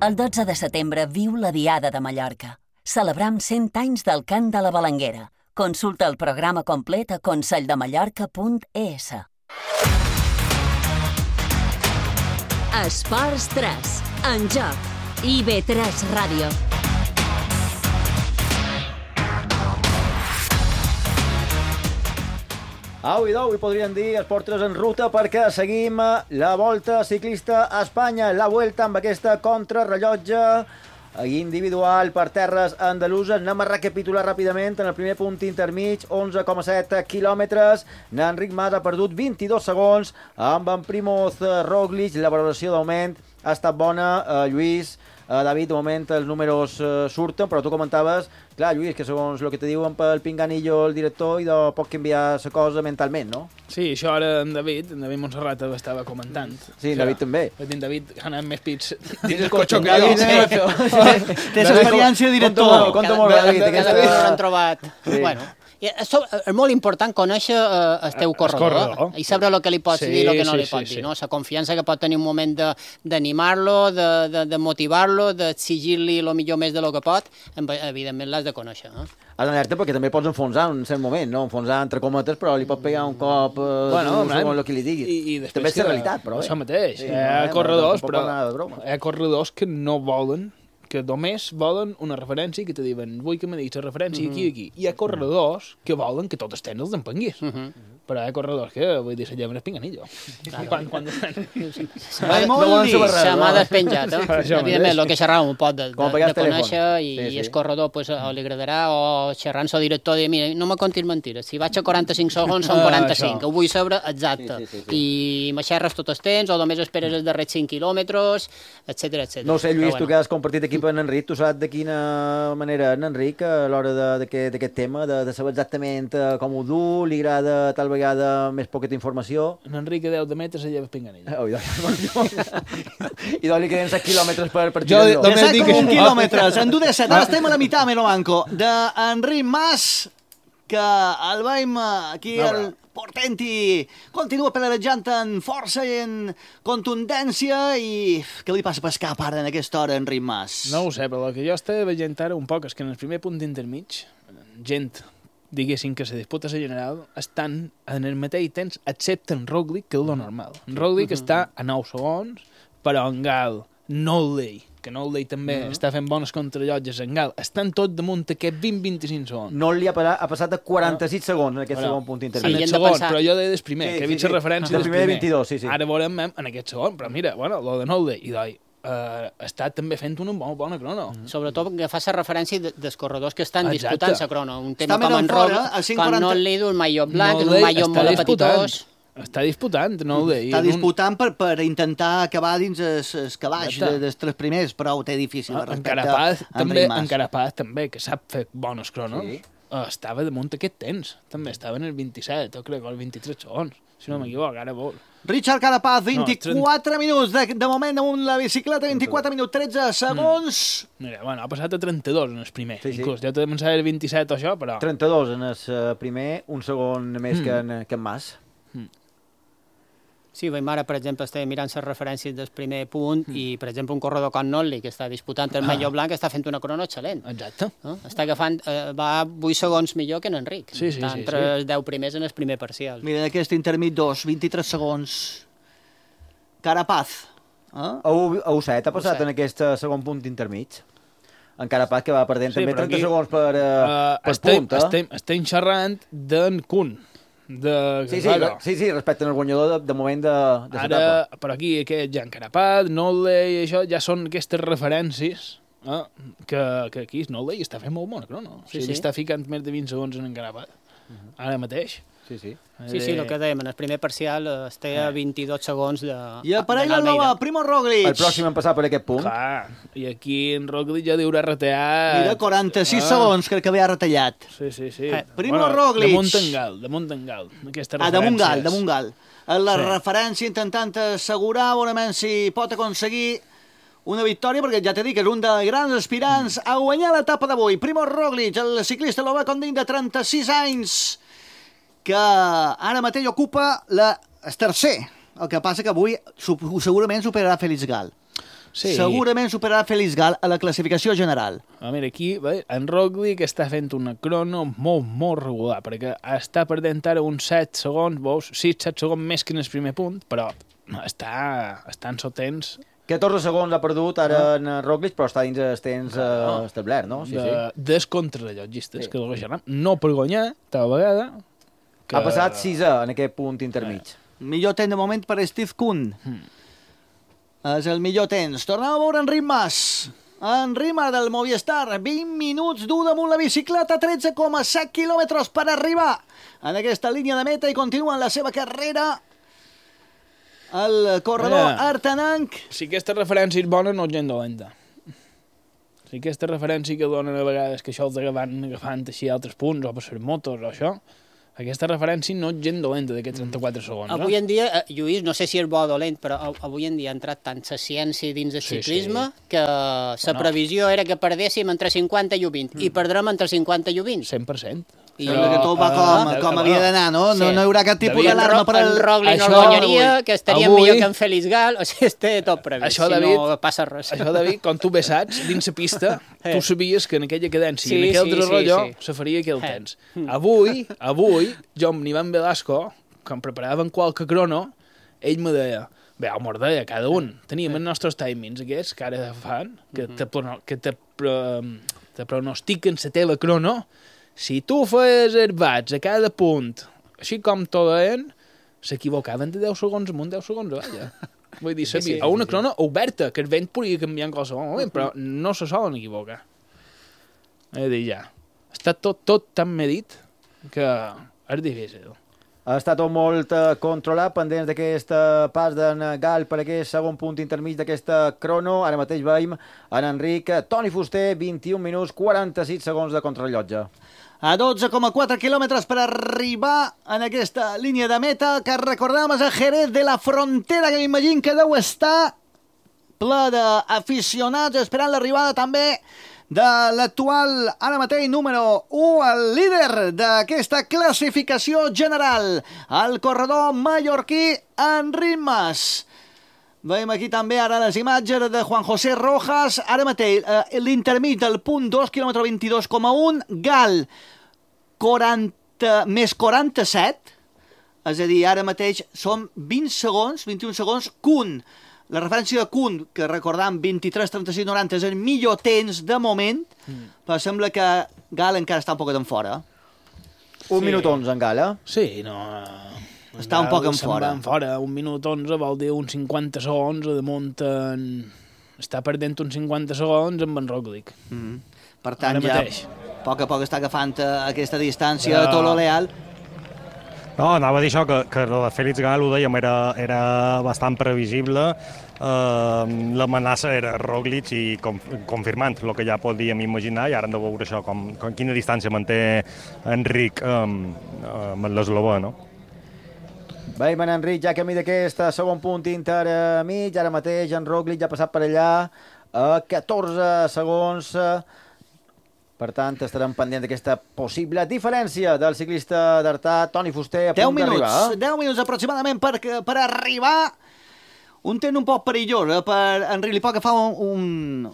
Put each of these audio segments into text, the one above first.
El 12 de setembre viu la Diada de Mallorca. Celebram 100 anys del cant de la Balanguera. Consulta el programa complet a conselldemallorca.es. Esports 3. En joc. IB3 Ràdio. Au i dou, i podríem dir Esport 3 en ruta perquè seguim la Volta Ciclista a Espanya, la Vuelta amb aquesta contrarrellotge individual per terres andaluses. Anem a recapitular ràpidament en el primer punt intermig, 11,7 quilòmetres. Enric Mas ha perdut 22 segons amb en Primoz Roglic. La valoració d'augment ha estat bona, Lluís. David, de moment els números surten, però tu comentaves, clar, Lluís, que segons el que te diuen pel Pinganillo el director, i de pot canviar la cosa mentalment, no? Sí, això ara en David Montserrat estava comentant. Sí, en David també. En David ha anat més pits dins el cotxe que jo. Té l'experiència de director. Conta molt bé, David. Cada vegada l'han trobat. Bueno, és molt important conèixer el teu corredor i saber el que li pots dir i el que no li pots dir. La confiança que pot tenir un moment d'animar-lo, de motivar-lo, d'exigir-li el millor més del que pot, evidentment l'has de conèixer. Has d'anar-te perquè també pots enfonsar en cert moment, no? Enfonsar entre cometes, però li pot pegar un cop segons el que li diguis. També és la realitat, però bé. Això mateix. Hi ha corredors que no volen, que només volen una referència i que te diuen vull que me diguis la referència aquí i aquí. Hi ha corredors que volen que tots els tenis els empenguis. Però hi ha corredors que, vull dir, se lleven el Pinganillo. Quan estan... Se m'ha despenjat, evidentment, el que xerràvem un pot de conèixer i el corredor li agradarà, o xerrant el director i dir, mira, no me contis mentires, si vaig a 45 segons són 45, ho vull saber exacte, i me xerres tot el temps, o només esperes els darrers 5 quilòmetres, etc. No sé, Lluís, tu que has compartit aquí amb en Enric, tu saps de quina manera en Enric a l'hora d'aquest tema, de saber exactament com ho du, li agrada tal vegada més poqueta informació. En Enric a 10 de metres se lleva el Pinganillo. I li queden 7 quilòmetres per tirar-lo. 7,1 quilòmetres, en 2,7. Ara estem a la meitat, me lo manco, d'Enric Mas, que el veiem aquí al portent-hi, continua pedarejant en força i en contundència, i què li passa per cap ara en aquesta hora, Enric Mas? No ho sé, però el que jo estava veient ara un poc és que en el primer punt intermig, gent diguéssim que la disputa general estan en el mateix temps, excepte en Roglic, que és lo normal. En Roglic està a 9 segons, però en Gal, Noley, que Noley també està fent bones contrallotges en Gal, estan tots damunt aquests 20-25 segons. Noley ha passat a 46 segons en aquest segon punt intermedi. En el segon, però jo deia del primer, que he vist la referència del primer. 22, sí. Ara veurem en aquest segon, però mira, bueno, lo de Noley, i d'ahir, està també fent una bona crono. Sobretot que fa la referència dels corredors que estan disputant la crono. Un tema com en Roglic, quan no li du un maillot blanc, un maillot molt petitós. Està disputant, Noley. Està disputant per intentar acabar dins el calaix dels 3 primers, però ho té difícil. En Carapaz també, que sap fer bones cronos, estava damunt aquest temps. També estava en el 27, o crec, o el 23 segons, si no m'equivoc, ara vol. Richard Carapaz, 24 minuts, de moment damunt la bicicleta, 24 minuts, 13 segons. Mira, bueno, ha passat a 32 en el primer. Inclús, ja te pensava el 27 o això, però... 32 en el primer, un segon més que en Mas. Sí, veiem ara, per exemple, estem mirant les referències del primer punt i, per exemple, un corredor com Nolli, que està disputant el maillot blanc, està fent una crono excel·lent. Exacte. Està agafant, va 8 segons millor que en Enric. Està entre els 10 primers en el primer parcial. Mira, aquest intermit 2, 23 segons. Carapaz. A 7 ha passat en aquest segon punt intermig. En Carapaz, que va perdent també 30 segons per punt. Estem xerrant d'en Kuhn. Sí, respecte al guanyador de moment de l'etapa. Ara, per aquí, aquest Jan Carapaz, Noley, això ja són aquestes referències que aquí Noley està fent molt bona crono. Està ficant més de 20 segons en Carapaz. Ara mateix. Sí, el que dèiem, en el primer parcial té a 22 segons de... I aparell la nova, Primoz Roglic. El pròxim en passar per aquest punt. Clar, i aquí en Roglic ja diurà retallat... Mira, 46 segons crec que havia retallat. Sí. Primoz Roglic. Damunt en Gal. Damunt Gal. La referència intentant assegurar bonament si pot aconseguir una victòria, perquè ja t'he dit que és un dels grans aspirants a guanyar l'etapa d'avui. Primoz Roglic, el ciclista l'Ova Condin de 36 anys, que ara mateix ocupa el tercer. El que passa que avui segurament superarà Félix Gal. segurament superarà Félix Gal a la classificació general. Mira, aquí en Roglic està fent una crono molt, molt regular, perquè està perdent ara uns 7 segons, veus? 6-7 segons més que en el primer punt, però està en sotens. 14 segons ha perdut ara en Roglic, però està dins el temps establert, no? Dels contrarrellogistes, que no per guanyar, tal vegada. Ha passat 6 en aquest punt intermig. Millor temps de moment per Steve Kuhn. És el millor temps. Tornem a veure Enric Mas. Enric Mas del Movistar. 20 minuts dur damunt la bicicleta, 13,7 quilòmetres per arribar en aquesta línia de meta i continua la seva carrera el corredor artanenc. Si aquesta referència és bona, no és gent dolenta. Si aquesta referència que donen a vegades que això els agafant així altres punts o per ser motos o això, aquesta referència no és gent dolenta d'aquests 34 segons. Avui en dia, Lluís, no sé si és bo o dolent, però avui en dia ha entrat tant la ciència dins del ciclisme que la previsió era que perdéssim entre 50 i 20 i perdrem entre 50 i 20. 100%. Sembla que tot va com havia d'anar, no? No hi haurà cap tipus d'alarma per el Roglic no guanyaria, que estaria millor que en Félix Gal, o sigui, té tot previst, si no passa res. Això, David, quan tu bé saps, dins la pista, tu sabies que en aquella cadència, en aquell desarrollo, se faria aquell temps. Avui, jo amb l'Ivan Velasco, quan preparàvem qualque crono, ell me deia, home, deia, cada un, teníem els nostres timings aquests, que ara fan, que te pronostiquen la teva crono. Si tu feies els bats a cada punt, així com tot deien, s'equivocaven de 10 segons amunt, 10 segons avall. Vull dir, a una crono oberta, que el vent podria canviar en qualsevol moment, però no se solen equivocar. He dit, ja. Està tot tan medit que és difícil. Ha estat tot molt controlat, pendents d'aquest pas d'en Gal per aquest segon punt intermig d'aquesta crono. Ara mateix veiem en Enric Toni Fuster, 21 minuts, 46 segons de contrarrellotge. A 12,4 quilòmetres per arribar en aquesta línia de meta, que recordem és a Jerez de la Frontera, que m'imagino que deu estar ple d'aficionats, esperant l'arribada també de l'actual, ara mateix, número 1, el líder d'aquesta classificació general, el corredor mallorquí Enric Mas. Veiem aquí també ara les imatges de Juan José Rojas, ara mateix l'intermig del punt 2, quilòmetre 22,1, Gal 40 més 47, és a dir, ara mateix són 20 segons, 21 segons, Kuhn. La referència de Kuhn, que recordam 23-36-90, és el millor temps de moment, però sembla que Gal encara està un poc en fora. 1 minut 11 en Gal, eh? Sí, no... Està un poc en fora. 1 minut 11 vol dir uns 50 segons, damunt està perdent uns 50 segons amb en Roglic. Per tant, ja a poc està agafant aquesta distància a Tolo Leal. No, anava a dir això, que el Félix Gal, ho dèiem, era bastant previsible. L'amenaça era Roglic i confirmant el que ja podíem imaginar, i ara hem de veure això, quina distància manté Enric amb l'eslovè, no? Veiem en Enric ja camí d'aquest segon punt intermig, ara mateix en Roglic ja ha passat per allà a 14 segons. Per tant, estarem pendents d'aquesta possible diferència del ciclista d'Artà, Toni Fuster, a punt d'arribar. 10 minuts aproximadament per arribar. Un temps un poc perillós, per Enric li pot agafar un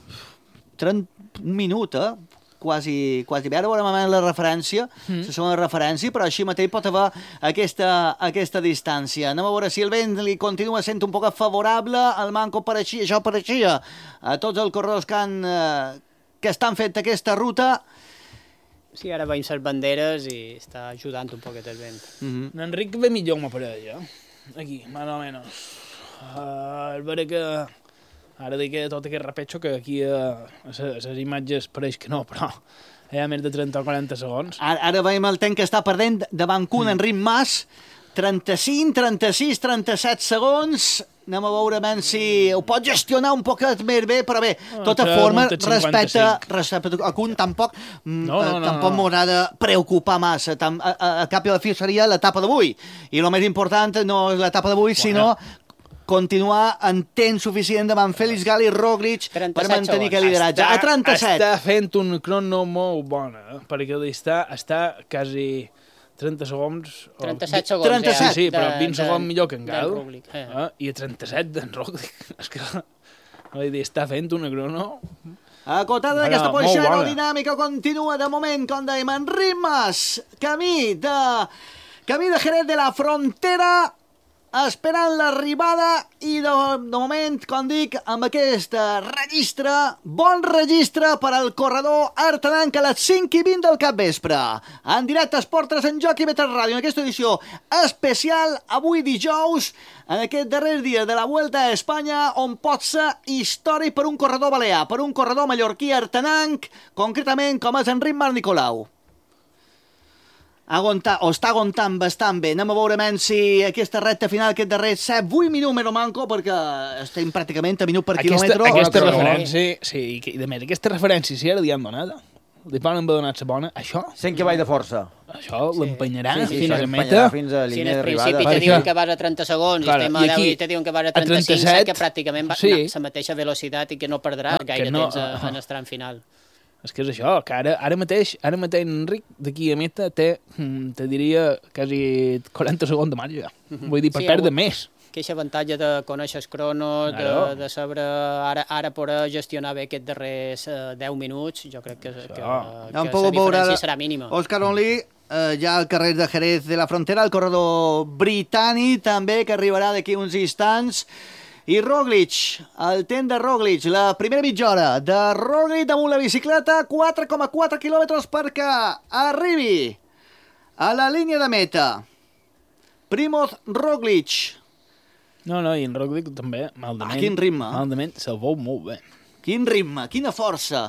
minut, quasi bé. Ara veurem la referència, la segona referència, però així mateix pot haver aquesta distància. Anem a veure si el vent li continua sent un poc favorable, el manco això pareixia a tots els corredors que estan fent aquesta ruta. Sí, ara veiem les banderes i està ajudant un poquet el vent. Enric ve millor amb la parella, aquí, més o menys. És vera que ara dic tot aquest repetxo que aquí a les imatges pareix que no, però hi ha més de 30 o 40 segons. Ara veiem el temps que està perdent davant Kuhn, Enric Mas, 35, 36, 37 segons. Anem a veure si ho pot gestionar un poquet més bé, però bé, tota forma, respecte a Kuhn, tampoc m'haurà de preocupar massa. A cap i a la fi seria l'etapa d'avui. I el més important no és l'etapa d'avui, sinó continuar en temps suficient davant Félix Gal i Roglic per mantenir aquest lideratge. A 37. Està fent un crono molt bona, perquè està quasi 30 segons... 37 segons, 37. Sí, però 20 segons millor que en Gal. I a 37 d'en Roglic. És que Vull dir, està fent una crono... Acotada d'aquesta posició aerodinàmica, continua de moment, com dèiem, en ritmes, camí de Jerez de la Frontera, esperant l'arribada i de moment, com dic, amb aquest registre, bon registre per al corredor Artananc a les 5:20 del capvespre. En directe Esport 3 en Joc i Bet3 Ràdio, en aquesta edició especial, avui dijous, en aquest darrer dia de la Vuelta a Espanya, on pot ser històric per un corredor balear, per un corredor mallorquí Artananc, concretament com és Enric Marc Nicolau. Està aguantant bastant bé. Anem a veure si aquesta recta final, aquest darrer 7-8 minuts més o manco, perquè estem pràcticament a minut per quilòmetre. Aquesta referència, sí, i de més, aquesta referència, si ara li han donat, li poden haver donat la bona, això... Sent que vaig de força. Això l'empenyarà fins a meta. Fins a línia d'arribada. Si en principi te diuen que vas a 30 segons, estem a 10 i te diuen que vas a 35, saps que pràcticament va la mateixa velocitat i que no perdrà gaire temps en el tram final. És que és això, que ara mateix Enric, d'aquí a meta, te diria quasi 40 segons de marge. Vull dir, per perdre més. Que aquest avantatge de conèixer els cronos, de saber ara poder gestionar bé aquests darrers 10 minuts, jo crec que la diferència serà mínima. Òscar Onlí, ja al carrer de Jerez de la Frontera, el corredor britànic també, que arribarà d'aquí uns instants. I Roglic, el temps de Roglic, la primera mitja hora de Roglic damunt la bicicleta, 4,4 quilòmetres perquè arribi a la línia de meta. Primoz Roglic. No, i en Roglic també, maldament. Quin ritme. Maldament, se'l veu molt bé. Quin ritme, quina força.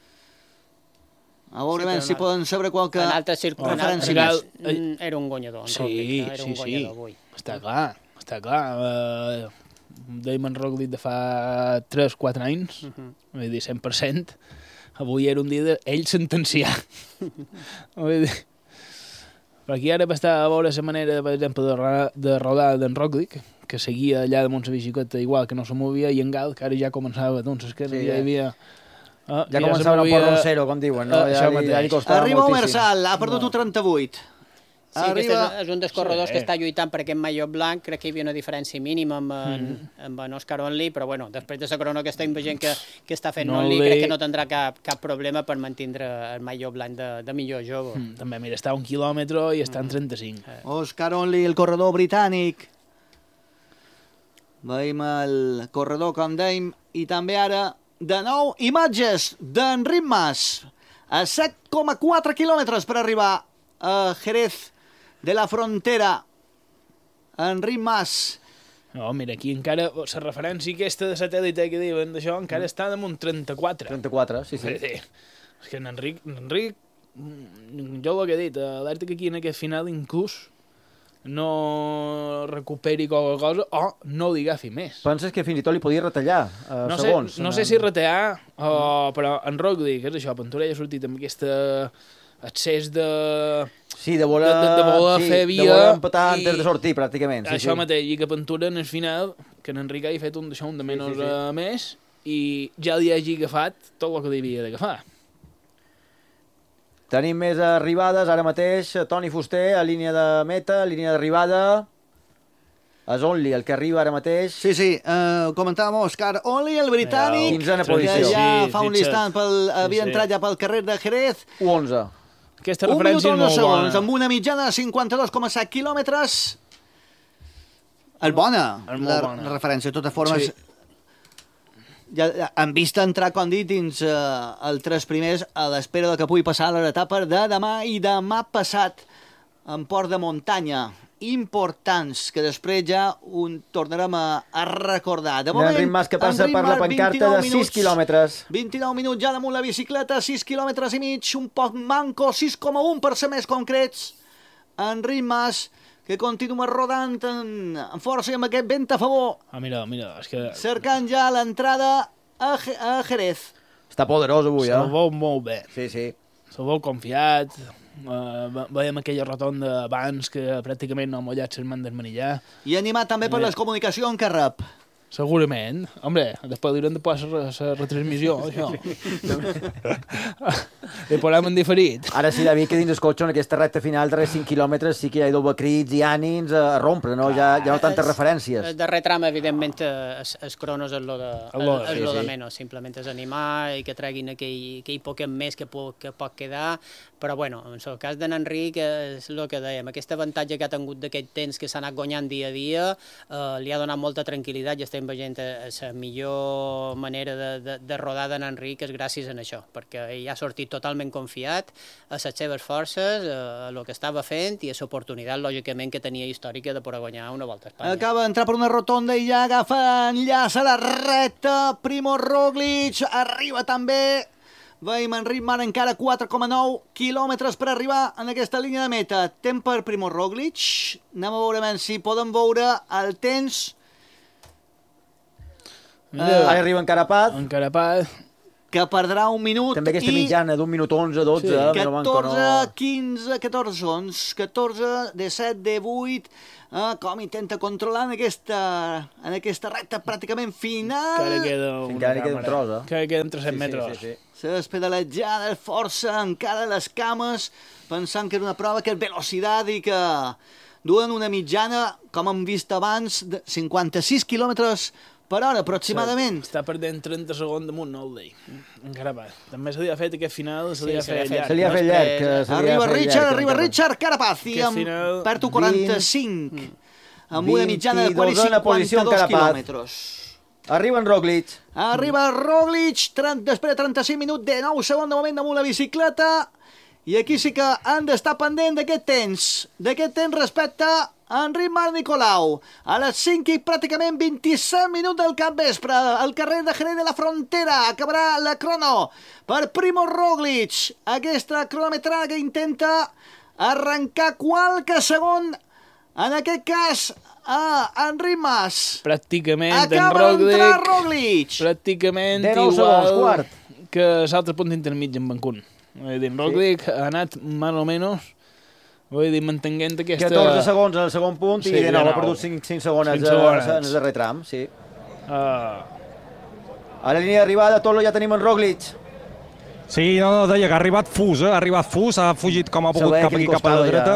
A veure si poden saber qualque referència. Era un guanyador, en Roglic. Era un guanyador avui. Està clar. Dèiem en Roglic de fa 3-4 anys, vull dir, 100%. Avui era un dia d'ell sentenciar. Vull dir... Però aquí ara va estar a veure la manera, per exemple, de rodar d'en Roglic, que seguia allà damunt la bicicleta igual que no se movia, i en Gal, que ara ja començava, doncs, que ja hi havia... Ja començava un porroncero, com diuen, no? Arriba Omer Sal, ha perdut un 38. Sí, és un dels corredors que està lluitant per aquest maillot blanc. Crec que hi havia una diferència mínima amb en Òscar Onlí, però bueno, després de la crono que estem veient que està fent Onlí, crec que no tindrà cap problema per mantindre el maillot blanc de millor jove. També, mira, està a 1 quilòmetre i està en 35. Òscar Onlí, el corredor britànic. Veiem el corredor, com dèiem, i també ara, de nou, imatges d'Enric Mas, a 7,4 quilòmetres per arribar a Jerez de la Frontera. Enric Mas. No, mira, aquí encara la referència aquesta de satèl·lite que diuen d'això encara està damunt 34. 34, sí. És que en Enric, jo el que he dit, alerta que aquí en aquest final inclús no recuperi qualque cosa o no li agafi més. Penses que fins i tot li podia retallar segons? No sé si retallar, però en Roglic, és això, Ventura ja ha sortit amb aquesta excés de... Sí, de voler fer via... De voler empatar antes de sortir, pràcticament. Això mateix, i que Ventura en el final, que en Enric hagi fet un de menys a més, i ja li hagi agafat tot el que li havia d'agafar. Tenim més arribades, ara mateix, Toni Fuster, a línia de meta, a línia d'arribada... És Only, el que arriba ara mateix. Sí, comentàvem Òscar Only, el britànic, 15a posició. que ja fa un instant havia entrat ja pel carrer de Jerez. 11. Aquesta referència és molt segons, amb una mitjana de 52,7 quilòmetres. És bona, la referència. De totes formes, ja han vist entrar, com dit, dins els 3 primers a l'espera que pugui passar les etapes de demà i demà passat en port de muntanya importants, que després ja tornarem a recordar. De moment, Enric Mas, que passa per la pancarta de 6 quilòmetres. 29 minuts ja damunt la bicicleta, 6 quilòmetres i mig, un poc manco, 6,1 per ser més concrets. Enric Mas, que continua rodant en força i amb aquest vent a favor. Mira, és que... Cercant ja l'entrada a Jerez. Està poderós avui, Se'l veu molt bé. Sí. Se'l veu confiat. Veiem aquella rotonda abans que pràcticament no ha mullat les mans del manillar. I animat també per les comunicacions que rep. Segurament. Hombre, després li haurem de posar la retransmissió, això. Li posem en diferit. Ara sí, David, que dins el cotxe en aquesta recta final, darrers 5 quilòmetres, sí que hi ha doble crits i ànims a rompre, no? Ja no tantes referències. El darrer tram, evidentment, els cronos és lo de menys. Simplement és animar i que treguin aquell poquet més que pot quedar. Però, bueno, en el cas d'en Enric, és el que dèiem, aquest avantatge que ha tingut d'aquest temps que s'ha anat guanyant dia a dia, li ha donat molta tranquil·litat i estem veient la millor manera de rodar d'en Enric és gràcies a això, perquè ell ha sortit totalment confiat a les seves forces, a el que estava fent i a l'oportunitat, lògicament, que tenia històrica de poder guanyar una Volta a Espanya. Acaba d'entrar per una rotonda i ja agafa enllaç a la recta. Primo Roglic arriba també. Veiem Enric Mas encara 4,9 quilòmetres per arribar en aquesta línia de meta. Temps per Primo Roglic. Anem a veure si podem veure el temps. Ara arriba en Carapaz. En Carapaz. Que perdrà un minut. També aquesta mitjana d'un minut 11, 12. Sí. 14, 15, 14, 11, 14, 17, 18... com intenta controlar en aquesta recta pràcticament final. Encara queda un tros, Encara queden 300 metres. Sí. Les pedalejades, força, encara les cames, pensant que és una prova que és velocitat i que duen una mitjana, com hem vist abans, de 56 quilòmetres per hora, aproximadament. Està perdent 30 segons damunt, no el deia. Encara va. També s'havia fet aquest final, se li ha fet llarg. Arriba Richard Carapaz i perd 45 amb una mitjana de quasi 52 quilòmetres. Arriba en Roglic. Després de 35 minuts, de 9 segons de moment damunt la bicicleta. I aquí sí que han d'estar pendent d'aquest temps respecte a Enric Mas Nicolau. A les 5 i pràcticament 27 minuts del capvespre, al carrer de Jerez de la Frontera, acabarà la crono per Primo Roglic. Aquesta cronometrada que intenta arrencar qualque segon, en aquest cas, a Enric Mas. Pràcticament acaba d'entrar Roglic. Pràcticament igual que l'altre punt intermig en Vancouver. En Roglic ha anat més o menys, mantenint aquesta... 14 segons en el segon punt i de nou ha perdut 5 segons en el darrer tram, sí. A la línia d'arribada, tot ja tenim en Roglic. Sí, deia que ha arribat fus, ha fugit com ha pogut cap aquí, cap a la dreta,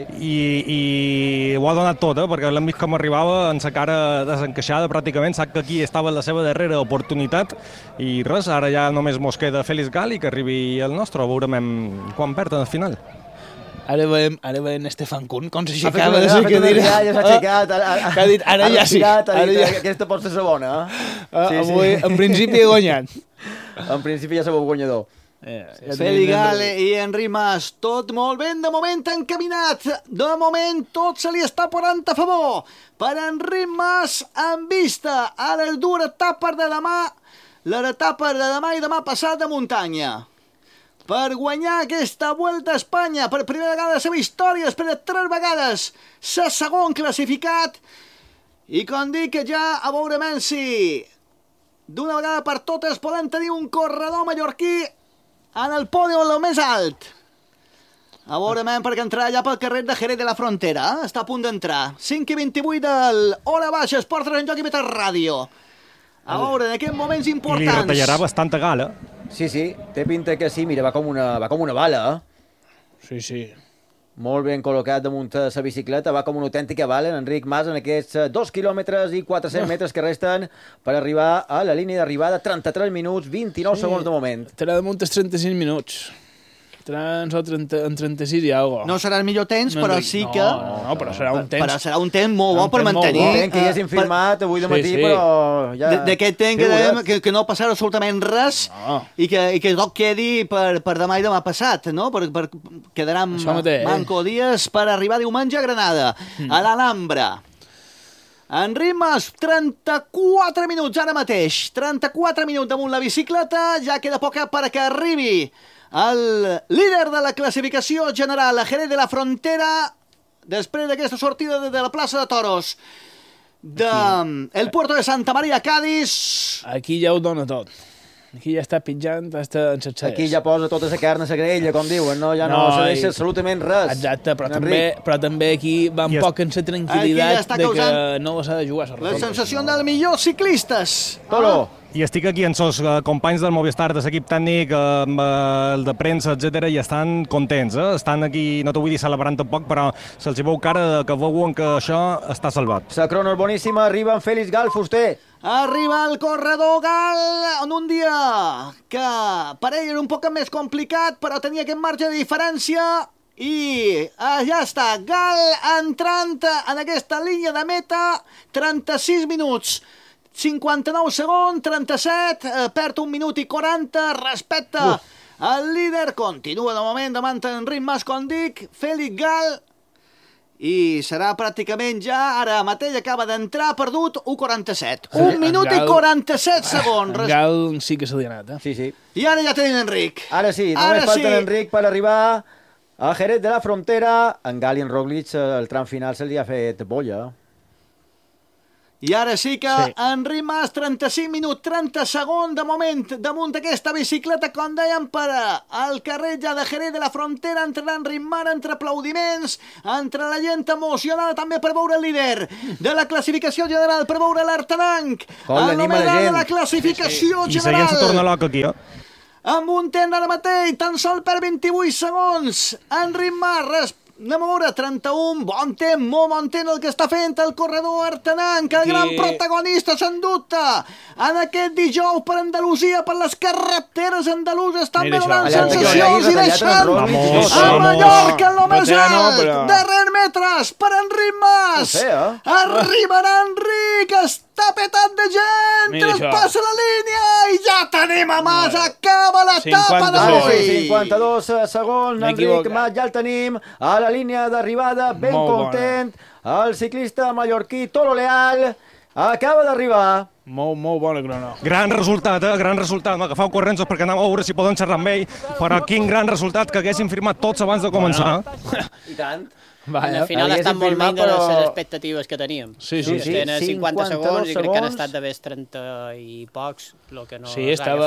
i ho ha donat tot, perquè l'hem vist com arribava en sa cara desencaixada pràcticament, sap que aquí estava la seva darrera oportunitat, i res, ara ja només mos queda Félix Gal i que arribi el nostre, veurem quan perd al final. Ara veiem Stefan Kuhn, com s'aixecava de la cadira. Ja s'ha aixecat. Que ha dit, ara ja sí. Aquesta pot ser segona. Avui, en principi, he guanyat. En principi ja sabeu guanyador. Félix Gal i Enric Mas, tot molt ben, de moment encaminat, de moment tot se li està posant a favor per Enric Mas en vista a les dues etapes de demà, les etapes de demà i demà passat de muntanya. Per guanyar aquesta Vuelta a Espanya per primera vegada a la seva història, després de 3 vegades ser segon classificat, i com dic que ja a veure si d'una vegada per totes podem tenir un corredor mallorquí en el podi o el més alt. A veure, perquè entrarà ja pel carrer de Jerez de la Frontera. Està a punt d'entrar. 5 i 28 del Hora Baixa, Esports en Joc i Beta Ràdio. A veure, en aquests moments importants. I li retallarà bastanta gala. Sí, té pinta que sí. Mira, va com una bala. Sí. Molt ben col·locat damunt de la bicicleta, va com una autèntica bala en Enric Mas en aquests 2 quilòmetres i 400 metres que resten per arribar a la línia d'arribada. 33 minuts, 29 segons de moment. Estarà damunt els 35 minuts. Estarà en 36 i alguna cosa. No serà el millor temps, però sí que... No, però serà un temps. Però serà un temps molt bo per mantenir. Un temps que ja hagin firmat avui de matí, però ja... D'aquest temps que dèiem que no passarà absolutament res i que tot quedi per demà i demà passat, no? Quedarà manco dies per arribar diumenge a Granada, a l'Alhambra. Enric Mas, 34 minuts ara mateix. 34 minuts damunt la bicicleta, ja queda poc perquè arribi el líder de la classificació general a Jerez de la Frontera, després d'aquesta sortida de la plaça de Toros del Puerto de Santa María, Cádiz. Aquí ja ho dona tot. Aquí ja està pitjant, està en les Aquí ja posa tota la carn a la graella, com diuen, no? Ja no se deixa absolutament res. Exacte, però també aquí va un poc en la tranquil·litat de que no s'ha de jugar. La sensació dels millors ciclistes. Toro. I estic aquí amb els companys del Movistar, de l'equip tècnic, amb el de premsa, etc. i estan contents. Estan aquí, no t'ho vull dir celebrant tampoc, però se'ls veu cara que veuen que això està salvat. La crono és boníssima, arriba en Félix Gal, Fuster. Arriba el corredor Gal en un dia que per ell era un poc més complicat, però tenia aquest marge de diferència. I ja està, Gal entrant en aquesta línia de meta, 36 minuts. 59 segons, 37, perd 1 minut i 40, respecte al líder, continua de moment davant Enric Mas, com dic, Félix Gal, i serà pràcticament ja, ara mateix acaba d'entrar, perdut, 1:47. 1 minut i 47 segons. Gal sí que se li ha anat, Sí. I ara ja tenim Enric. Ara sí, només falta Enric per arribar a Jerez de la Frontera. En Gal i en Roglic, el tram final se li ha fet bolla. I ara sí que Enric Mas, 35 minuts, 30 segons de moment damunt d'aquesta bicicleta, com dèiem, per al carrer ja de Jerez de la Frontera, entre l'Enric Mas, entre aplaudiments, entre la gent emocionada també per veure el líder de la classificació general, per veure l'Artananc, el nomenat de la classificació general. I la gent se torna loca aquí, Amb un temps ara mateix, tan sol per 28 segons, Enric Mas, anem a veure, 31, bon temps, molt bon temps el que està fent el corredor Artananc, el gran protagonista, sense dubte, en aquest dijous per Andalusia, per les carreteres andaluses, també donant sensacions i deixant a Mallorca en lo més alt, darrer metres per Enric Mas, arribarà Enric, està petant de gent, traspassa la línia i ja tenim a Mas, acaba l'etapa d'avui. 52 segons, Enric Mas, ja el tenim a la línia d'arribada, ben content, el ciclista mallorquí Toro Leal acaba d'arribar. Molt bona crono. Gran resultat, gran resultat. M'agafau corrents perquè anàvem a veure si poden xerrar amb ell, però quin gran resultat que haguéssim firmat tots abans de començar. I tant. Al final estan molt menys de les expectatives que teníem. Sí. Tenen 50 segons i crec que han estat d'haver 30 i pocs, el que no sí, estava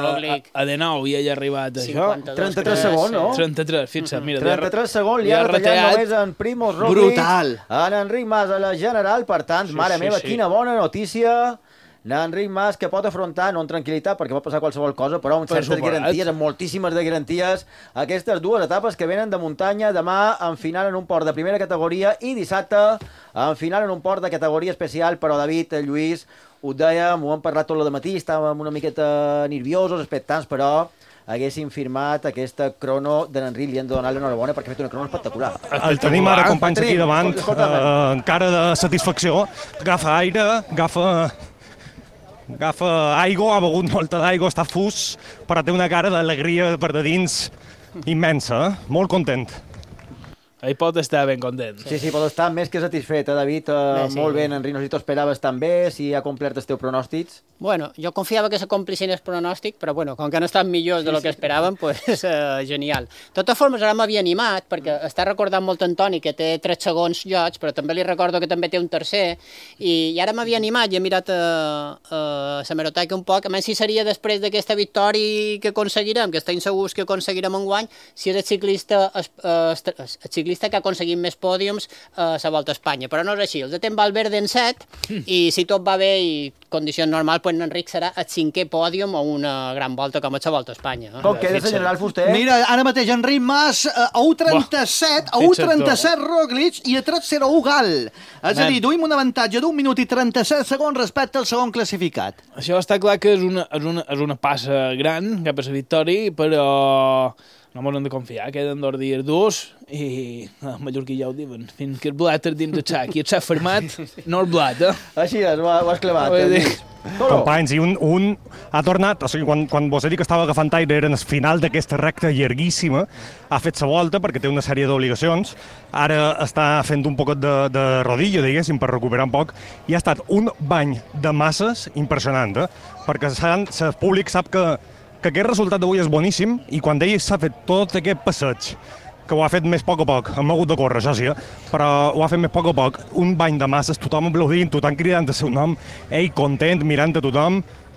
a de nou i ell ha arribat a això. 33 segons, no? 33, fixa't, mira. 33 segons, li ha retallat només en Primož Roglic. Brutal. En Enric Mas a la general, per tant, mare meva, quina bona notícia. Enric Mas, que pot afrontar, no en tranquil·litat, perquè pot passar qualsevol cosa, però amb certes garanties, amb moltíssimes de garanties, aquestes dues etapes que venen de muntanya, demà en final en un port de primera categoria i dissabte en final en un port de categoria especial, però David, Lluís, ho dèiem, ho hem parlat tot el matí, estàvem una miqueta nerviosos, expectants, però haguéssim firmat aquesta crono de l'Enric, li hem de donar l'enhorabona perquè ha fet una crono espectacular. El tenim ara, companys, aquí davant, encara de satisfacció, agafa aire, agafa aigua, ha begut molta d'aigua, està fus, però té una cara d'alegria per de dins immensa, molt content. Ell pot estar ben content. Sí, pot estar més que satisfet, David. Molt bé, Enric, no sé si t'ho esperaves tan bé, si ha complert els teus pronòstics. Bueno, jo confiava que se complissin els pronòstics, però bueno, com que no estan millors del que esperàvem, pues genial. De totes formes, ara m'havia animat, perquè està recordant molt Antoni, que té 3 segons llocs, però també li recordo que també té un tercer, i ara m'havia animat i he mirat la hemeroteca un poc, a més si seria després d'aquesta victòria que aconseguirem, que estem segurs que aconseguirem enguany, si és el ciclista que ha aconseguit més pòdiums a la Volta a Espanya, però no és així, els de temps Valverde en 7, i si tot va bé i condicions normals, pues Enric serà el 5è pòdium a una gran volta com a la Volta a Espanya. Com queda, general Fuster? Mira, ara mateix Enric Mas a 1:37, a 1:37 Roglic i a 3:01 Gal. És a dir, duim un avantatge d'1 minut i 37 segons respecte al segon classificat. Això està clar que és una passa gran cap a la victòria, però no m'ho hem de confiar, queden 2 dies durs i a Mallorquí ja ho diuen, fins que el blat és dins del sac i el sac fermat, no el blat, Així és, ho has clavat. Companys, i un ha tornat, o sigui, quan vos he dit que estava agafant aire era en el final d'aquesta recta llarguíssima, ha fet la volta perquè té una sèrie d'obligacions, ara està fent un poc de rodillo, diguéssim, per recuperar un poc, i ha estat un bany de masses impressionant, perquè el públic sap que aquest resultat d'avui és boníssim i quan ell s'ha fet tot aquest passeig, que ho ha fet més a poc, hem hagut de córrer, això sí, però ho ha fet més a poc, un bany de masses, tothom aplaudint, tothom cridant el seu nom, ell content, mirant a tothom,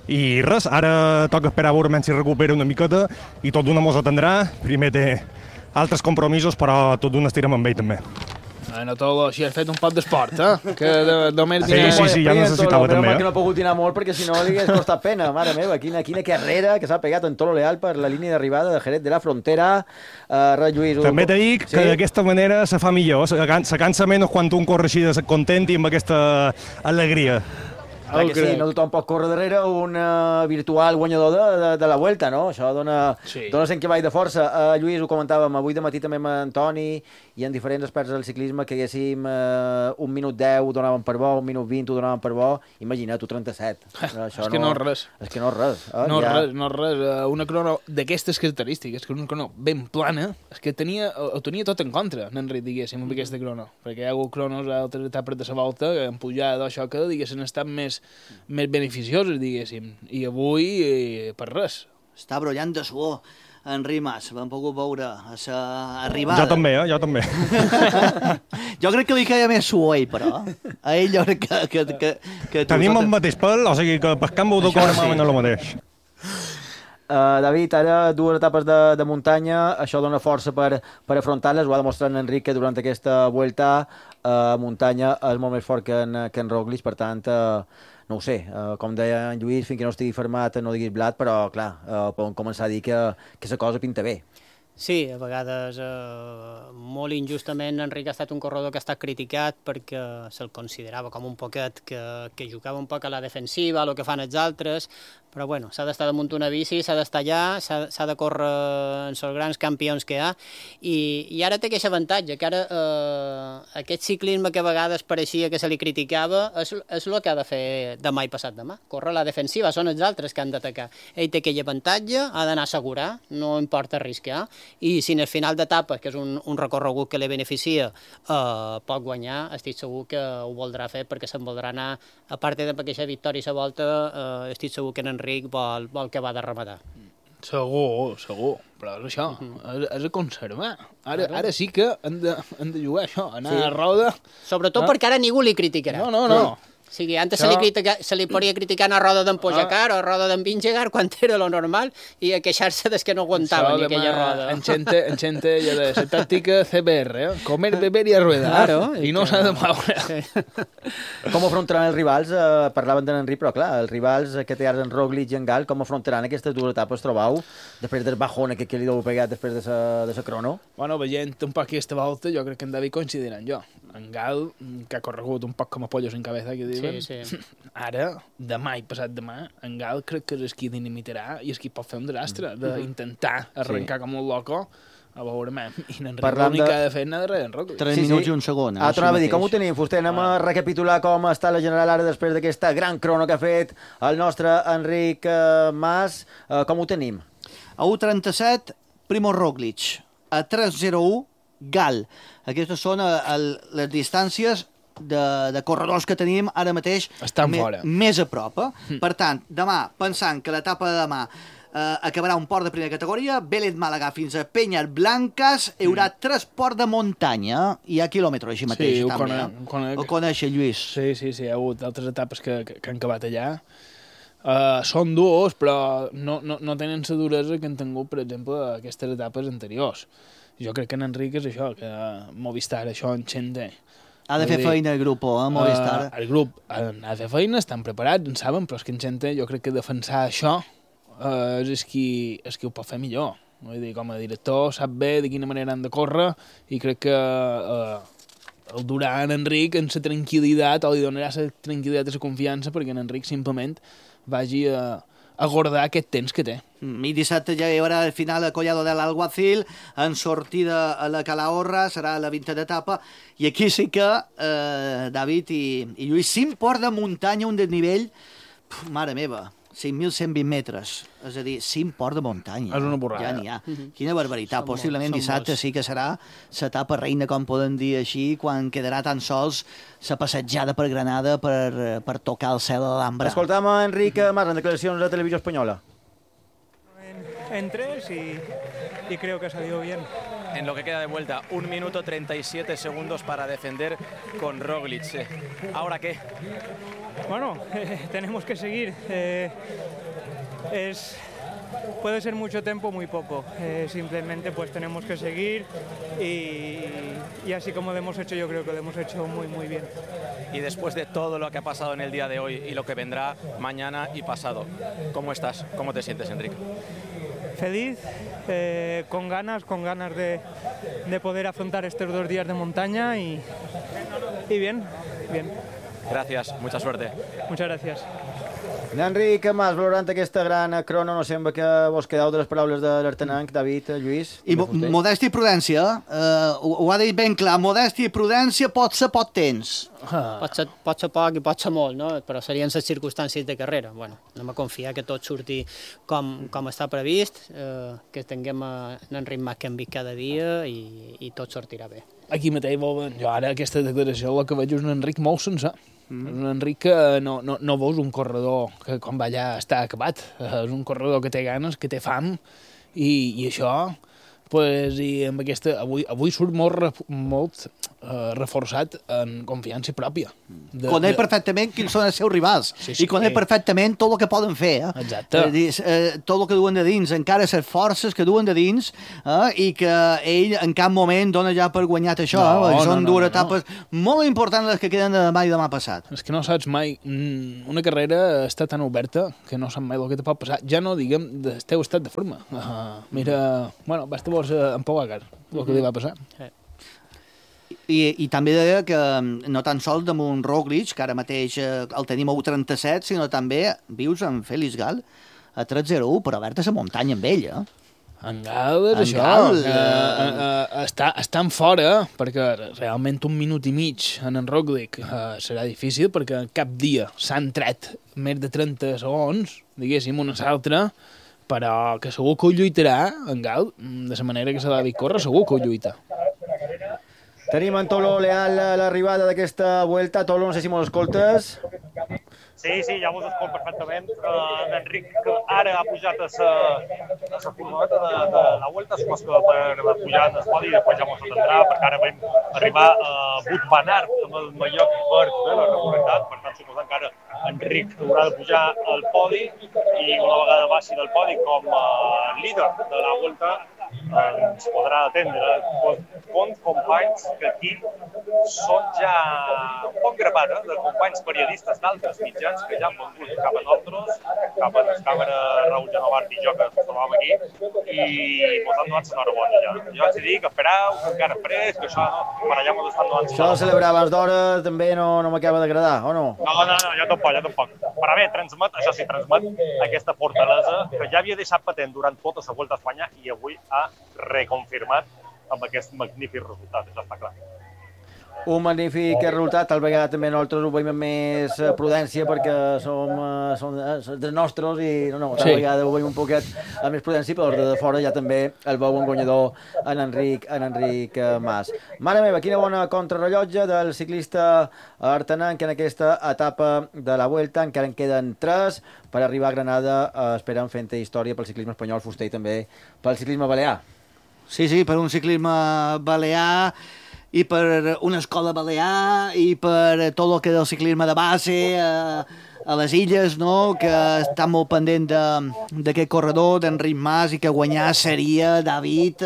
I res, ara toca esperar a veure si recupera una miqueta i tot d'una mos atendrà. Primer té altres compromisos, però tot d'una estirem amb ell també. No tot així has fet un pot d'esport, que només Sí, ja necessitava també. Que no ha pogut dinar molt perquè si no li hagués costat pena. Mare meva, quina carrera que s'ha pegat en Tolo Leal per la línia d'arribada de Jerez de la Frontera. Lluís, també te dic que d'aquesta manera se fa millor, se cansa menys quan un corre així de content i amb aquesta alegria. Que sí, no tothom pot córrer darrere un virtual guanyador de la Vuelta, no? Això dona sent que vaig de força. Lluís, ho comentàvem avui de matí també amb Antoni i en diferents experts del ciclisme que haguéssim 1 minut 10 ho donaven per bo, 1 minut 20 ho donaven per bo. Imagina't, tu 37. És que no és res. És que no és res. No és res. Una crono d'aquestes característiques, que una crono ben plana, és que ho tenia tot en contra, Enric, diguéssim, amb aquesta crono. Perquè hi ha hagut cronos a altres etapes de la volta, en pujada, això que, diguéssim, estan més beneficioses, diguéssim. I avui, per res. Està brollant de suor. Enric Mas, l'hem pogut veure a l'arribada. Jo també. Jo crec que li queia més suor a ell, però. A ell jo crec que tenim el mateix pèl, o sigui que pescant veu d'acord amb el mateix. David, ara 2 etapes de muntanya, això dona força per afrontar-les, ho ha demostrat en Enric que durant aquesta Vuelta muntanya és molt més fort que en Roglic, per tant, no ho sé, com deia en Lluís, fins que no estigui fermat no diguis blat, però clar, podem començar a dir que la cosa pinta bé. Sí, a vegades molt injustament Enric ha estat un corredor que ha estat criticat perquè se'l considerava com un poquet que jugava un poc a la defensiva, a el que fan els altres, però bueno, s'ha d'estar damunt una bici, s'ha d'estar allà, s'ha de córrer en els grans campions que hi ha, i ara té aquest avantatge, que ara aquest ciclisme que a vegades pareixia que se li criticava és el que ha de fer demà i passat demà, córrer a la defensiva, són els altres que han d'atacar. Ell té aquell avantatge, ha d'anar a assegurar, no importa arriscar, i si en el final d'etapa, que és un recorregut que li beneficia, pot guanyar, estic segur que ho voldrà fer perquè se'n voldrà anar, a part d'aquesta victòria a la volta, estic segur que en Enric vol que va de rematar. Segur, però és això, és a conservar. Ara sí que han de jugar això, anar a roda. Sobretot perquè ara ningú li criticarà. No. O sigui, antes se li podia criticar a roda d'en Pogacar o a roda d'en Vingegaard quan era lo normal i a queixar-se des que no aguantava ni aquella roda. En gente ja de la tàctica CBR, comer, beber i arruedar, i no s'ha de moure. Com afrontaran els rivals? Parlaven d'en Enric, però clar, els rivals que té ara en Roglic i en Gal, com afrontaran aquestes 2 etapes, trobau, després del bajón que li deu pegar després de la crono? Bueno, veient un poc aquesta volta, jo crec que en David coincidirà en jo. En Gal, que ha corregut un poc com a pollos en cabeza, que diuen. Sí. Ara, demà i passat demà, en Gal crec que és el qui dinamitarà i és qui pot fer un desastre, d'intentar arrencar com un loco, a veure, i en l'únic que ha de fer anar darrere en Roglic. 3 minuts i un segon. Tornava a dir, com ho tenim, Fuster? Anem a recapitular com està la general ara després d'aquesta gran crono que ha fet el nostre Enric Mas. Com ho tenim? A 1.37, Primož Roglic. A 3.01, Gal. Aquestes són les distàncies de corredors que tenim ara mateix més a prop. Per tant, demà, pensant que l'etapa de demà acabarà un port de primera categoria, Vélez Màlaga fins a Peñas Blancas, hi haurà 3 ports de muntanya, hi ha quilòmetres així mateix. Sí, ho coneix el Lluís. Sí, hi ha hagut altres etapes que han acabat allà. Són durs, però no tenen la duresa que han tingut, per exemple, aquestes etapes anteriors. Jo crec que en Enric és això, que Movistar això en Xente. Ha de fer feina el grup, Movistar. El grup ha de fer feina, estan preparats, en saben, però és que en Xente jo crec que defensar això és qui ho pot fer millor. Vull dir, com a director sap bé de quina manera han de córrer i crec que el durà en Enric en la tranquil·litat, o li donarà la tranquil·litat i la confiança perquè en Enric simplement vagi a guardar aquest temps que té. I dissabte ja hi haurà el final a Collado del Alguacil, en sortida a la Calahorra, serà la 20a etapa, i aquí sí que David i Lluís, 5 ports de muntanya, un desnivell, mare meva, 5.120 metres, és a dir, 5 ports de muntanya. És una borrada. Ja n'hi ha. Quina barbaritat. Possiblement dissabte sí que serà l'etapa reina, com poden dir així, quan quedarà tan sols la passejada per Granada per tocar el cel de l'Alhambra. Escoltam a Enric Mas en declaracions de Televisió Espanyola. En 3 y creo que ha salido bien. en lo que queda de vuelta. 1 minuto 37 segundos para defender con Roglic. ¿Ahora qué? Bueno, tenemos que seguir. Puede ser mucho tiempo, muy poco. Simplemente pues tenemos que seguir y así como lo hemos hecho, yo creo que lo hemos hecho muy bien. Y después de todo lo que ha pasado en el día de hoy y lo que vendrá mañana y pasado, ¿cómo estás? ¿Cómo te sientes, Enric? Feliz, con ganas de poder afrontar estos 2 días de montaña y bien. Gracias, mucha suerte. Muchas gracias. Enric Mas, valorant aquesta gran crono, no sembla que vos quedeu de les paraules de l'Artenanc, David, Lluís. I modèstia i prudència, ho ha dit ben clar, modèstia i prudència pot ser poc temps. Pot ser poc i pot ser molt, no? Però serien les circumstàncies de carrera. Bueno, anem a confiar que tot surti com està previst, que tinguem en Enric Mas que hem vist cada dia i tot sortirà bé. Aquí mateix, jo ara aquesta declaració el que veig és un Enric molt sencer. Un Enric que no veus un corredor que quan va allà està acabat. És un corredor que té ganes, que té fam, i això, pues, i amb aquesta, avui surt molt reforçat en confiança pròpia. Coneix perfectament quins són els seus rivals i coneix perfectament tot el que poden fer. Exacte. Tot el que duen de dins, encara les forces que duen de dins, i que ell en cap moment dona ja per guanyat això. Són dues etapes molt importants les que queden de demà i demà passat. És que no saps mai, una carrera està tan oberta que no saps mai el que te pot passar. Ja no diguem del teu estat de forma. Mira, bueno, basta vos en Pogacar, el que li va passar. I també deia que no tan sols damunt Roglic, que ara mateix el tenim a 1.37, sinó també vius amb Félix Gal a 3.01 per haver-te la muntanya amb ell, En Gal és això. Estan fora, perquè realment 1 minut i mig en Roglic serà difícil, perquè cap dia s'han tret més de 30 segons, diguéssim, una a l'altra, però que segur que ho lluitarà en Gal, de la manera que s'ha de córrer, segur que ho lluita. Tenim en Tolo Leal a l'arribada d'aquesta vuelta. Tolo, no sé si mos escoltes. Sí, ja vos escolto perfectament. L'Enric ara ha pujat a la furgoneta de la Vuelta, suposo que per pujar en el podi i després ja mos atendrà, perquè ara vam arribar a Wout amb el mallot verd de la regularitat, per tant suposant que ara Enric haurà de pujar al podi i una vegada baixi del podi com a líder de la Vuelta ens podrà atendre. Companys que aquí són ja un poc grapat, de companys periodistes d'altres mitjans que ja han vengut cap a nosaltres, cap a les càmeres Raúl Genovart i jo que ens trobàvem aquí, i ens han donat l'enhorabona ja. Jo vaig dir que esperau, que encara fresc, que això per allà ens estan donant l'enhorabona. Això de celebrar abans d'hora també no m'acaba d'agradar, o no? No, jo tampoc. Però bé, transmet aquesta fortalesa que ja havia deixat patent durant tota la Volta a Espanya i avui ha reconfirmat amb aquest magnífic resultat, això està clar. Un magnífic resultat, tal vegada també nosaltres ho veiem amb més prudència perquè som dels nostres i tal vegada ho veiem un poquet amb més prudència, però de fora ja també el veu un guanyador en Enric Mas. Mare meva, quina bona contrarrellotge del ciclista artenanc en aquesta etapa de la Vuelta. Encara en queden 3 per arribar a Granada, esperem fent història pel ciclisme espanyol, fuster i també pel ciclisme balear. Sí, per un ciclisme balear i per una escola balear i per tot el que és el ciclisme de base a les illes, no? Que estan molt pendent d'aquest corredor d'Enric Mas i que guanyar seria, David,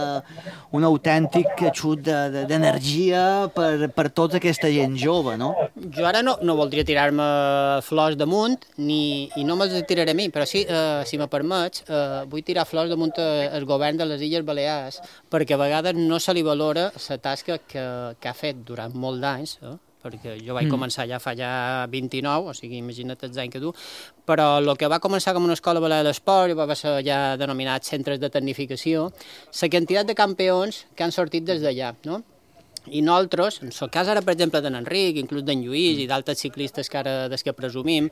un autèntic xut d'energia per tota aquesta gent jove, no? Jo ara no voldria tirar-me flors damunt i no me'ls tiraré a mi, però sí, si me permets, vull tirar flors damunt el govern de les Illes Balears perquè a vegades no se li valora la tasca que ha fet durant molts d'anys, perquè jo vaig començar ja fa 29, o sigui, imagina't els anys que tu, però el que va començar com una escola balear d'esport va ser ja denominat centres de tecnificació, la quantitat de campions que han sortit des d'allà, no? I nosaltres, en el cas ara, per exemple, d'en Enric, inclús d'en Lluís i d'altres ciclistes que ara des que presumim,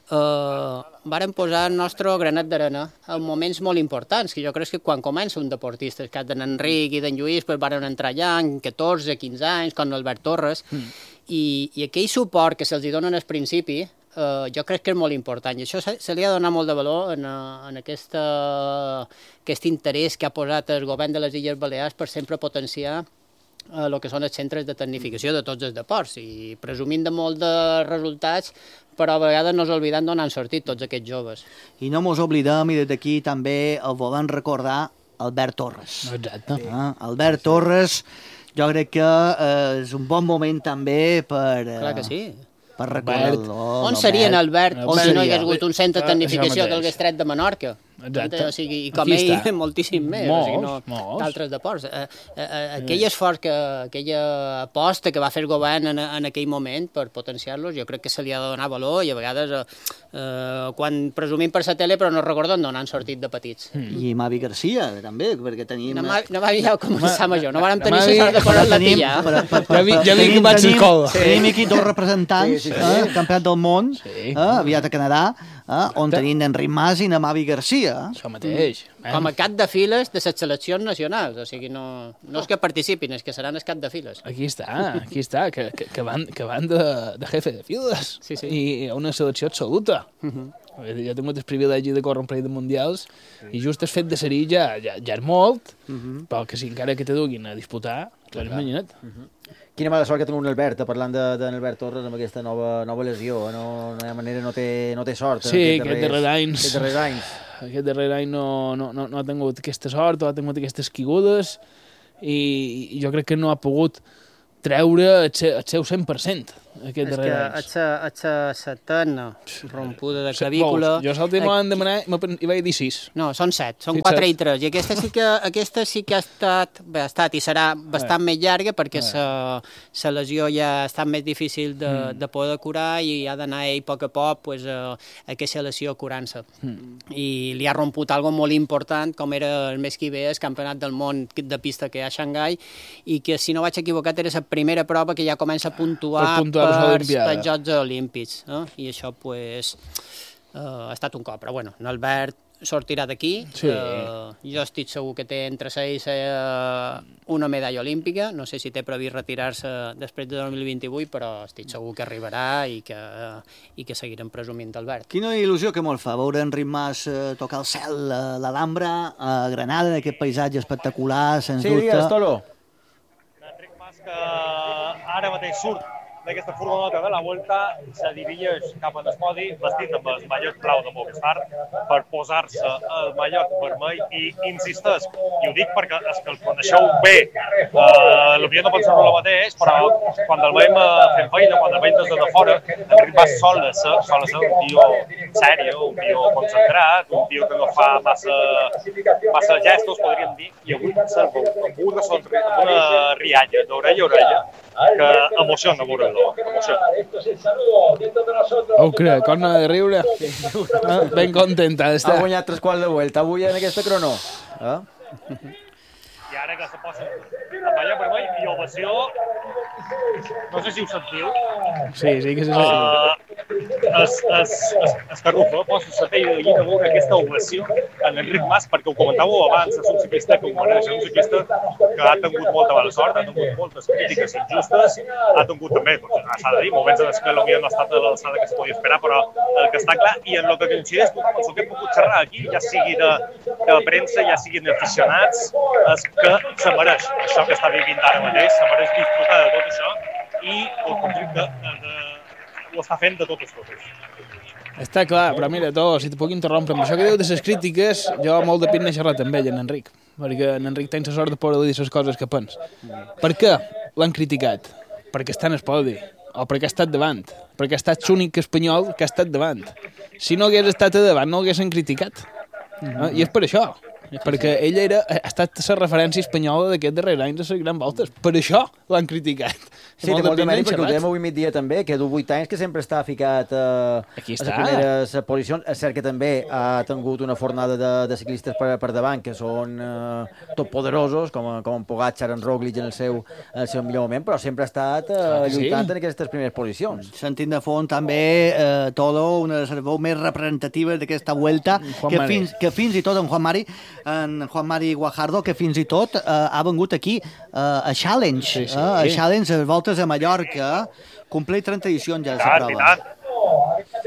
vàrem posar el nostre granet d'arena en moments molt importants, que jo crec que quan comença un deportista, el cas d'en Enric i d'en Lluís, varen entrar allà en 14, 15 anys, com l'Albert Torres, i aquell suport que se'ls donen al principi jo crec que és molt important, i això se li ha de donar molt de valor en aquest interès que ha posat el govern de les Illes Balears per sempre potenciar el que són els centres de tecnificació de tots els deports, i presumint de molt de resultats, però a vegades no ens oblidem d'on han sortit tots aquests joves. I no mos oblidem, i des d'aquí també el volem recordar, Albert Torres. Exacte. Albert Torres, jo crec que és un bon moment també per... Clar que sí. Per recordar-lo. On seria en Albert si no hi hagués hagut un centre de tecnificació que l'hagués tret de Menorca? Exacte. O sigui, i com ell, moltíssim més. D'altres deports. Aquell esforç, aquella aposta que va fer el govern en aquell moment per potenciar-los, jo crec que se li ha de donar valor, i a vegades quan presumim per la tele però no recordem d'on han sortit de petits. I Mavi Garcia, també, perquè tenim... No va ja començar major, no vàrem tenir la sort de poder-la pillar. Ja vi que vaig a escola. Tenim aquí dos representants, campionat del món, aviat a Canadà, on tenim Enric Mas i Mavi Garcia. Això mateix. Com a cap de files de les seleccions nacionals, o sigui, no és que participin, és que seran els cap de files. Aquí està, que van de jefe de files, i una selecció absoluta. Jo he tingut el privilegi de córrer un parell de mundials, i just el fet de ser-hi ja és molt, però que si encara que te duguin a disputar, clar, imagina't. Quina mala sort que tinc un Albert, parlant d'Albert Torres amb aquesta nova lesió. No hi ha manera, no té sort. Sí, aquest darrer any no ha tingut aquesta sort, o ha tingut aquestes caigudes, i jo crec que no ha pogut treure el seu 100% aquest darrer any. És que la setena rompuda de clavícula... Jo l'últim m'ho van demanar i vaig dir 6. No, són 7, són 4 i 3. I aquesta sí que ha estat i serà bastant més llarga, perquè la lesió ja ha estat més difícil de poder curar, i ha d'anar ell a poc a poc aquesta lesió curant-se. I li ha romput algo molt important, com era el mes que ve el Campionat del Món de pista que hi ha a Xangai, i que, si no vaig equivocat, era la primera prova que ja comença a puntuar pels Jocs Olímpics. I això, ha estat un cop. Però, bueno, Albert sortirà d'aquí. Jo estic segur que té entre ells una medalla olímpica. No sé si té previst retirar-se després de 2028, però estic segur que arribarà i que seguirem presumint d'Albert. Quina il·lusió que molt fa veure Enric Mas tocar el cel a l'Alhambra, a Granada, aquest paisatge espectacular, sens dubte. Sí, digues, Tolo. Enric Mas, que ara mateix surt d'aquesta furgoneta de la Volta, se dirigeix cap al podi vestit amb el mallot blau de Movistar per posar-se el mallot vermell, i insisteix, i ho dic perquè és que el coneixeu bé, potser no penseu el mateix, però quan el veiem fent feina, quan el veiem des de fora, Enric Mas sol ser un tio sèrio, un tio concentrat, un tio que no fa massa gestos, podríem dir, i avui amb una rialla d'orella a orella que emociona veure-lo. Ho crec, com no ha de riure. Ben contenta d'estar. Ha guanyat 3 quarts de vuelta avui en aquesta crono. I ara que se posa el mallot vermell i ovació, no sé si ho sentiu. Sí que se sent. Escarrufa posa la pell de gallina a veure aquesta ovació en Enric Mas, perquè ho comentàveu abans, és un ciclista que ho mereix, és un ciclista que ha tingut molta mala sort, ha tingut moltes crítiques injustes, ha tingut també, s'ha de dir, moments en què potser no ha estat de l'alçada que es podia esperar, però el que està clar, i en el que coincideix tothom, el que hem pogut xerrar aquí, ja sigui de premsa, ja siguin aficionats, és que se mereix això que està vivint ara mateix, se mereix disfrutar de tot això, i el conflicte ho està fent de totes. Està clar, però mira, si te puc interrompre amb això que diu de les crítiques, jo molt de pit n'he xerrat amb ell, en Enric, perquè en Enric tens la sort de poder dir les coses que pens. Per què l'han criticat? Perquè està en el podi, o perquè ha estat davant, perquè ha estat l'únic espanyol que ha estat davant. Si no hagués estat a davant, no l'haguessin criticat. I és per això. Perquè ell ha estat la referència espanyola d'aquest darrer any de les grans voltes. Per això l'han criticat. Sí, té molt de mèrit, perquè ho dèiem avui migdia també, que du 8 anys que sempre està ficat a les primeres posicions. És cert que també ha tingut una fornada de ciclistes per davant, que són tot poderosos, com en Pogačar, en Roglic en el seu millor moment, però sempre ha estat lluitant en aquestes primeres posicions. Sentint de fons també, Tolo, una de les veus més representatives d'aquesta Vuelta, que fins i tot en Juan Mari Guajardo, que fins i tot ha vengut aquí a Challenge, a Challenge, a les voltes a Mallorca, compleix 30 edicions ja de la prova.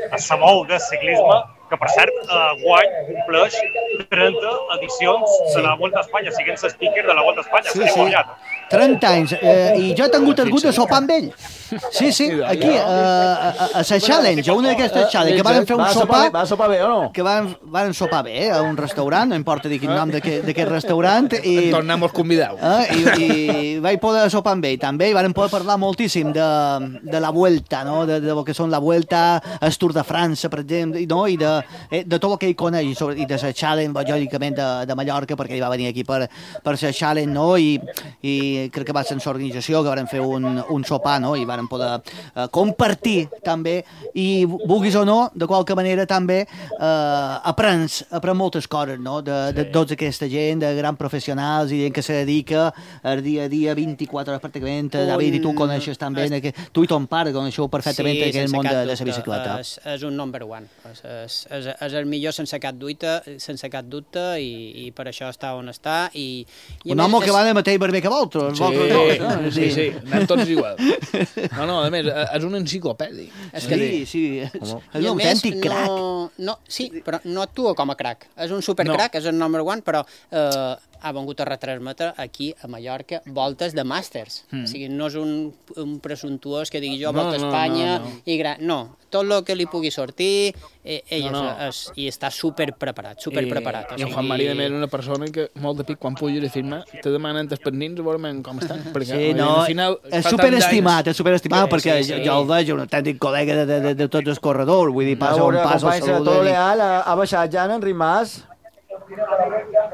Samou de ciclisme, que per cert, guany compleix 30 edicions de la Volta a Espanya, siguent speaker de la Volta a Espanya. Sí. 30 anys, i jo he tingut el gust de sopar amb ell. Sí, aquí, a la challenge, a una d'aquestes challenge, que van fer un sopar... Va sopar bé o no? Que van sopar bé a un restaurant, no importa dir quin nom d'aquest restaurant. Tornem-nos convidau. I vaig poder sopar amb ell també, i van poder parlar moltíssim de la Vuelta, no? De lo que són la Vuelta, el Tour de França, per exemple, no? I de tot el que ell coneix, i de la challenge, lògicament, de Mallorca, perquè ell va venir aquí per la challenge, no? I crec que va ser en l'organització que van fer un sopar, no? I van poder compartir també, i vulguis o no, de qualque manera també aprens moltes coses, no? De tota aquesta gent, de grans professionals i gent que se dedica el dia a dia 24 hores pràcticament. David, i tu coneixes també, tu i ton pare coneixeu perfectament aquell món de la bicicleta. És un number one, és el millor sense cap dubte, i per això està on està. Un home que va de mateix barber que vosaltres. Sí, anem tots igual. No, a més, és un enciclopèdic. Sí, és un autèntic crac. Sí, però no actua com a crac. És un supercrac, és el number one, però ha vengut a retransmetre aquí a Mallorca voltes de màsters. O sigui, no és un presumptuós que digui jo Volta a Espanya i no, tot el que li pugui sortir ell i està superpreparat. I en Juan María és una persona que molt de pic quan puges a firmar te demanen els pernins a veure com estan. Sí, no, és superestimat, perquè jo el veig un autèntic col·lega de tots els corredors, vull dir, passa un pas al saludar. Todo leal, ha baixat ja en Enric Mas.